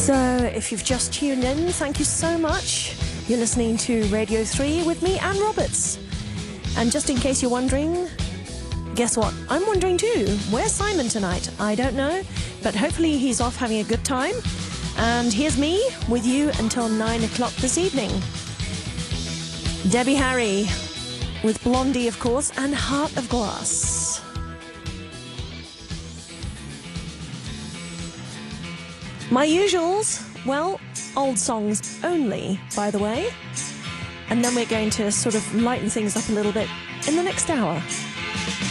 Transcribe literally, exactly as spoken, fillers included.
So, if you've just tuned in, thank you so much. You're listening to Radio three with me, Anne Roberts. And just in case you're wondering, guess what? I'm wondering too. Where's Simon tonight? I don't know, but hopefully he's off having a good time. And here's me with you until nine o'clock this evening. Debbie Harry with Blondie, of course, and Heart of Glass. My usuals, well, old songs only, by the way. And then we're going to sort of lighten things up a little bit in the next hour.